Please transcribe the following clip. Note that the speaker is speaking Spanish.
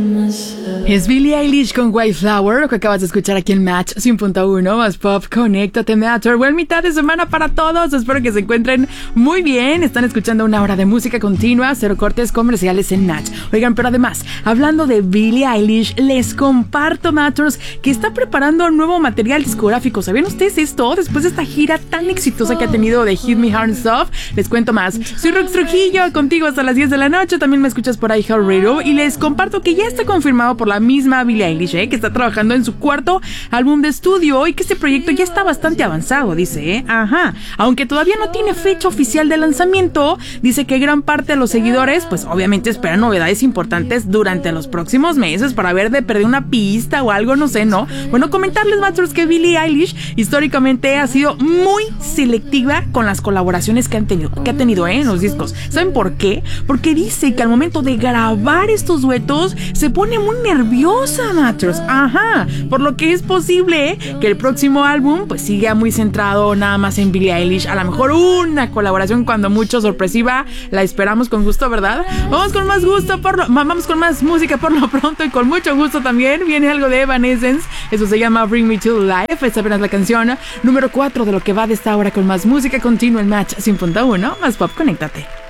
Es Billie Eilish con White Flower, lo que acabas de escuchar aquí en Match 100.1 más Pop. Conéctate, Matter. Buen mitad de semana para todos. Espero que se encuentren muy bien. Están escuchando una hora de música continua, cero cortes comerciales en Match. Oigan, pero además, hablando de Billie Eilish, les comparto, Matters, que está preparando un nuevo material discográfico. ¿Sabían ustedes esto? Después de esta gira tan exitosa que ha tenido de Hit Me Hard and Soft, les cuento más. Soy Rox Trujillo, contigo hasta las 10 de la noche. También me escuchas por iHeartRadio y les comparto que ya está confirmado por la misma Billie Eilish, que está trabajando en su cuarto álbum de estudio y que este proyecto ya está bastante avanzado, dice, aunque todavía no tiene fecha oficial de lanzamiento, dice que gran parte de los seguidores, pues obviamente esperan novedades importantes durante los próximos meses para ver de perder una pista o algo, no sé, ¿no? Bueno, comentarles, Masters, que Billie Eilish históricamente ha sido muy selectiva con las colaboraciones que ha tenido en los discos. ¿Saben por qué? Porque dice que al momento de grabar estos duetos se pone muy nerviosa, Matters. Por lo que es posible que el próximo álbum pues siga muy centrado nada más en Billie Eilish. A lo mejor una colaboración cuando mucho sorpresiva. La esperamos con gusto, ¿verdad? Vamos con más música por lo pronto y con mucho gusto también. Viene algo de Evanescence. Eso se llama Bring Me to Life. Es apenas la canción número 4 de lo que va de esta hora con más música continua en Match 100.1 más Pop. Conéctate.